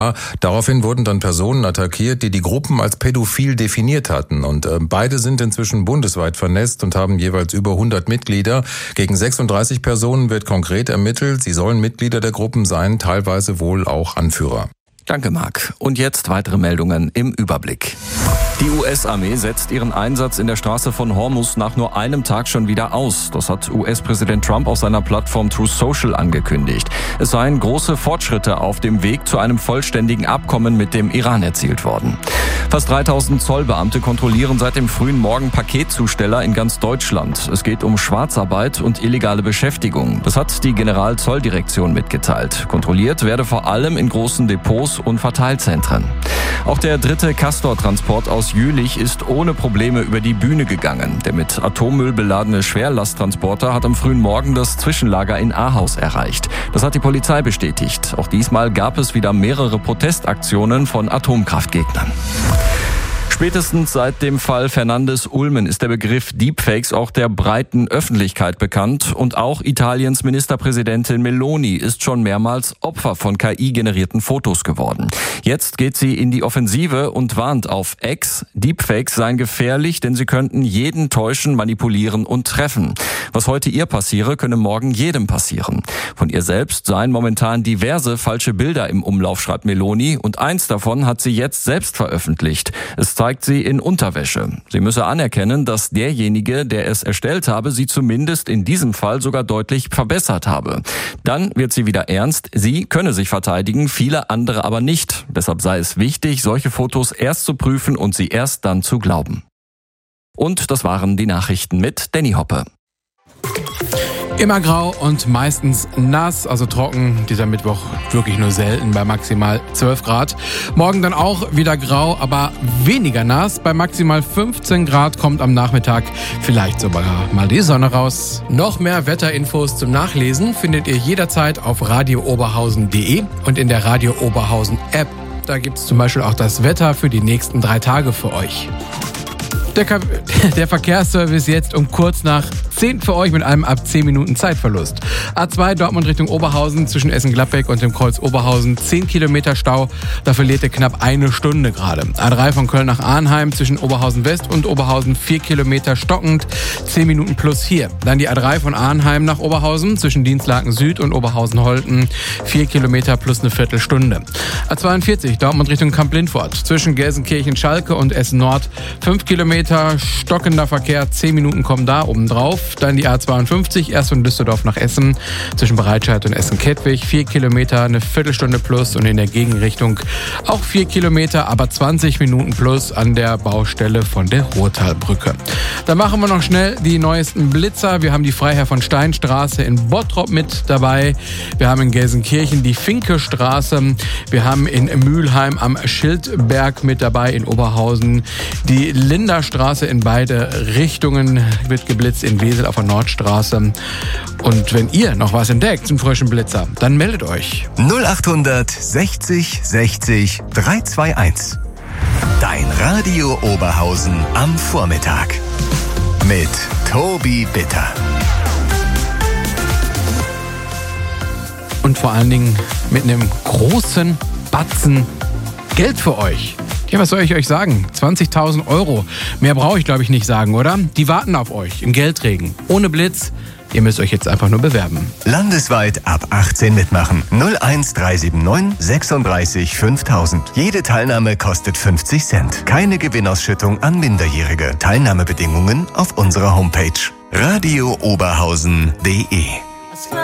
Daraufhin wurden dann Personen attackiert, die Gruppen als pädophil definiert hatten. Und beide sind inzwischen bundesweit vernetzt und haben jeweils über 100 Mitglieder. Gegen 36 Personen wird konkret ermittelt. Sie sollen Mitglieder der Gruppen sein, teilweise wohl auch Anführer. Danke, Marc. Und jetzt weitere Meldungen im Überblick. Die US-Armee setzt ihren Einsatz in der Straße von Hormuz nach nur einem Tag schon wieder aus. Das hat US-Präsident Trump auf seiner Plattform Truth Social angekündigt. Es seien große Fortschritte auf dem Weg zu einem vollständigen Abkommen mit dem Iran erzielt worden. Fast 3000 Zollbeamte kontrollieren seit dem frühen Morgen Paketzusteller in ganz Deutschland. Es geht um Schwarzarbeit und illegale Beschäftigung. Das hat die Generalzolldirektion mitgeteilt. Kontrolliert werde vor allem in großen Depots und Verteilzentren. Auch der dritte Castor-Transport aus Jülich ist ohne Probleme über die Bühne gegangen. Der mit Atommüll beladene Schwerlasttransporter hat am frühen Morgen das Zwischenlager in Ahaus erreicht. Das hat die Polizei bestätigt. Auch diesmal gab es wieder mehrere Protestaktionen von Atomkraftgegnern. Spätestens seit dem Fall Fernandes-Ulmen ist der Begriff Deepfakes auch der breiten Öffentlichkeit bekannt. Und auch Italiens Ministerpräsidentin Meloni ist schon mehrmals Opfer von KI-generierten Fotos geworden. Jetzt geht sie in die Offensive und warnt auf X, Deepfakes seien gefährlich, denn sie könnten jeden täuschen, manipulieren und treffen. Was heute ihr passiere, könne morgen jedem passieren. Von ihr selbst seien momentan diverse falsche Bilder im Umlauf, schreibt Meloni. Und eins davon hat sie jetzt selbst veröffentlicht. Es zeigt sie in Unterwäsche. Sie müsse anerkennen, dass derjenige, der es erstellt habe, sie zumindest in diesem Fall sogar deutlich verbessert habe. Dann wird sie wieder ernst. Sie könne sich verteidigen, viele andere aber nicht. Deshalb sei es wichtig, solche Fotos erst zu prüfen und sie erst dann zu glauben. Und das waren die Nachrichten mit Danny Hoppe. Immer grau und meistens nass, also trocken. Dieser Mittwoch wirklich nur selten bei maximal 12 Grad. Morgen dann auch wieder grau, aber weniger nass. Bei maximal 15 Grad kommt am Nachmittag vielleicht sogar mal die Sonne raus. Noch mehr Wetterinfos zum Nachlesen findet ihr jederzeit auf radiooberhausen.de und in der Radio Oberhausen App. Da gibt's zum Beispiel auch das Wetter für die nächsten 3 Tage für euch. Der Verkehrsservice jetzt um kurz nach 10 für euch mit einem ab 10 Minuten Zeitverlust. A2 Dortmund Richtung Oberhausen zwischen Essen-Gladbeck und dem Kreuz Oberhausen 10 Kilometer Stau. Da verliert ihr knapp eine Stunde gerade. A3 von Köln nach Arnheim zwischen Oberhausen West und Oberhausen 4 Kilometer stockend. 10 Minuten plus hier. Dann die A3 von Arnheim nach Oberhausen zwischen Dienstlaken Süd und Oberhausen-Holten. 4 Kilometer plus eine Viertelstunde. A42 Dortmund Richtung Kamp-Lindfort zwischen Gelsenkirchen-Schalke und Essen Nord 5 Kilometer stockender Verkehr, 10 Minuten kommen da oben drauf. Dann die A52, erst von Düsseldorf nach Essen, zwischen Bereitscheid und Essen-Kettwig, 4 Kilometer, eine Viertelstunde plus und in der Gegenrichtung auch 4 Kilometer, aber 20 Minuten plus an der Baustelle von der Ruhrtalbrücke. Dann machen wir noch schnell die neuesten Blitzer. Wir haben die Freiherr von Stein Straße in Bottrop mit dabei. Wir haben in Gelsenkirchen die Finke Straße. Wir haben in Mülheim am Schildberg mit dabei, in Oberhausen die Linderstraße in beide Richtungen wird geblitzt, in Wesel auf der Nordstraße. Und wenn ihr noch was entdeckt, einen frischen Blitzer, dann meldet euch. 0800 60 60 321. Dein Radio Oberhausen am Vormittag. Mit Tobi Bitter. Und vor allen Dingen mit einem großen Batzen Geld für euch. Ja, was soll ich euch sagen? 20.000 Euro. Mehr brauche ich, glaube ich, nicht sagen, oder? Die warten auf euch im Geldregen. Ohne Blitz. Ihr müsst euch jetzt einfach nur bewerben. Landesweit ab 18 mitmachen. 01379 36 5000. Jede Teilnahme kostet 50 Cent. Keine Gewinnausschüttung an Minderjährige. Teilnahmebedingungen auf unserer Homepage. radiooberhausen.de